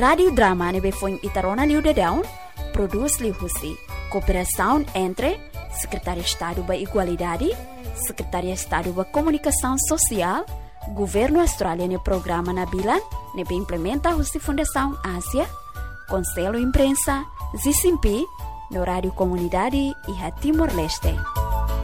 Radio Drama nebe foi Itarona Liu de Down, produz Liu Husi. Cooperação entre Secretaria de Estado da Igualdade, Secretaria de Estado da Comunicação Social, Governo australiano programa na Bilan, nebe implementa a Fundação Ásia, Conselho Imprensa, ZICIMPI, no Rádio Comunidade e a Timor-Leste.